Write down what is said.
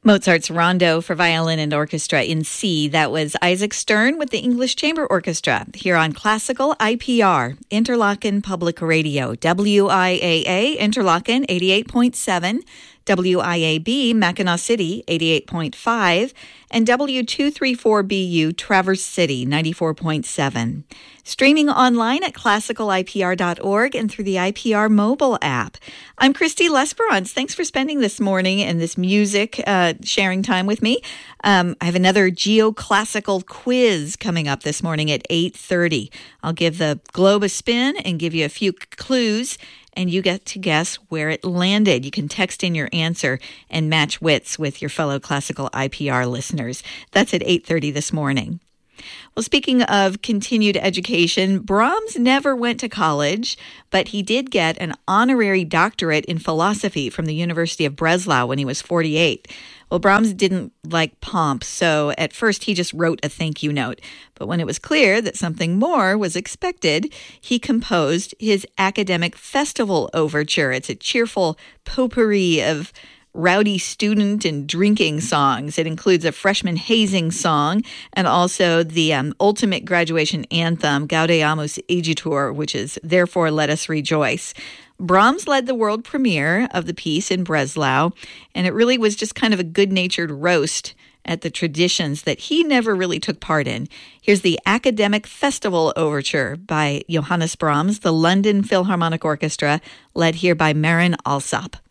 Mozart's Rondo for Violin and Orchestra in C. That was Isaac Stern with the English Chamber Orchestra here on Classical IPR, Interlaken Public Radio, WIAA, Interlaken 88.7, WIAB, Mackinac City 88.5, and W234BU, Traverse City 94.7. Streaming online at classicalipr.org and through the IPR mobile app. I'm Christy Lesperance. Thanks for spending this morning and this music sharing time with me. I have another geoclassical quiz coming up this morning at 8:30. I'll give the globe a spin and give you a few clues, and you get to guess where it landed. You can text in your answer and match wits with your fellow Classical IPR listeners. That's at 8:30 this morning. Well, speaking of continued education, Brahms never went to college, but he did get an honorary doctorate in philosophy from the University of Breslau when he was 48. Well, Brahms didn't like pomp, so at first he just wrote a thank you note. But when it was clear that something more was expected, he composed his Academic Festival Overture. It's a cheerful potpourri of rowdy student and drinking songs. It includes a freshman hazing song and also the ultimate graduation anthem, Gaudeamus Igitur, which is Therefore Let Us Rejoice. Brahms led the world premiere of the piece in Breslau, and it really was just kind of a good-natured roast at the traditions that he never really took part in. Here's the Academic Festival Overture by Johannes Brahms, the London Philharmonic Orchestra, led here by Marin Alsop.